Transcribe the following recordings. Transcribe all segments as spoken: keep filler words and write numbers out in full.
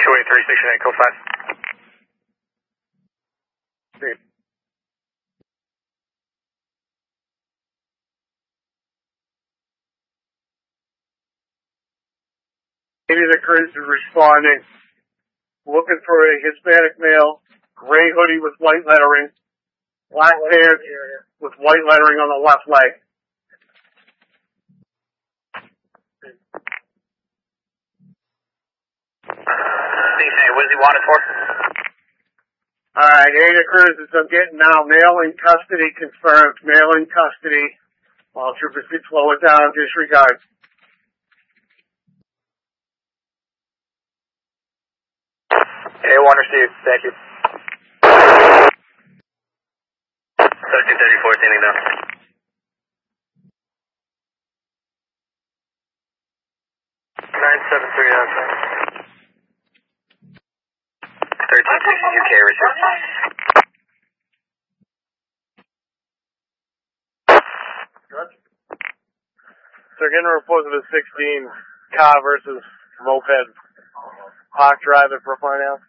two eighty-three, station eight, code five. Okay. Any of the crews is responding. Looking for a Hispanic male, gray hoodie with white lettering, black pants with white lettering on the left leg. Station eight, what does he want it for? Alright, Ada Cruises, I'm getting now male in custody confirmed, male in custody. All troopers can slow it down, disregard. A one received, thank you. thirteen thirty-four, standing down. nine seven three outside. thirteen sixty U K received. Good. So getting a report of a sixteen car versus moped. Park Drive at Brookline Ave.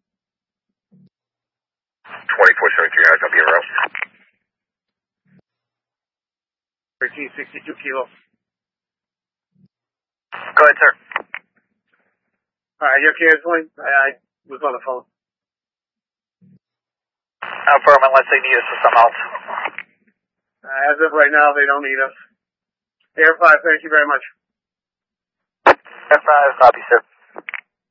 twenty-four seventy-three hours, I'll be en route. thirteen sixty-two kilo. Go ahead, sir. Alright, you're canceling? I, I was on the phone. Affirm unless they need us for something else. Uh, as of right now, they don't need us. Air five, thank you very much. F five, copy, sir.